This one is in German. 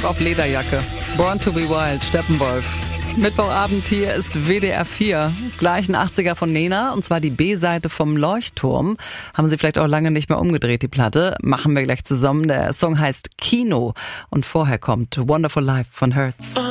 auf Lederjacke. Born to be Wild, Steppenwolf. Mittwochabend hier ist WDR 4. Gleich ein 80er von Nena, und zwar die B-Seite vom Leuchtturm. Haben Sie vielleicht auch lange nicht mehr umgedreht, die Platte. Machen wir gleich zusammen. Der Song heißt Kino. Und vorher kommt Wonderful Life von Hertz.